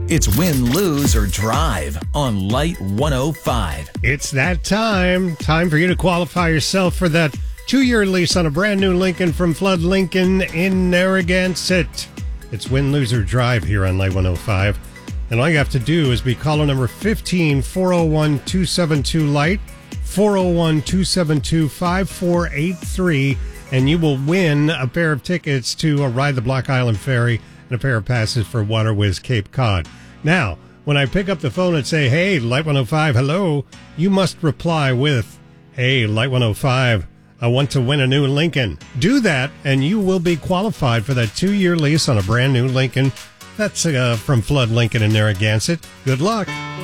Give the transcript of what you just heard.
It's Win, Lose, or Drive on Light 105. It's that time. Time for you to qualify yourself for that 2-year lease on a brand new Lincoln from Flood Lincoln in Narragansett. It's Win, Lose, or Drive here on Light 105. And all you have to do is be caller number 15 401 272 Light, 401 272 5483, and you will win a pair of tickets to ride the Block Island Ferry and a pair of passes for Water Whiz Cape Cod. Now, when I pick up the phone and say, hey, Light 105, hello, you must reply with, hey, Light 105, I want to win a new Lincoln. Do that, and you will be qualified for that 2-year lease on a brand new Lincoln. That's from Flood Lincoln in Narragansett. Good luck.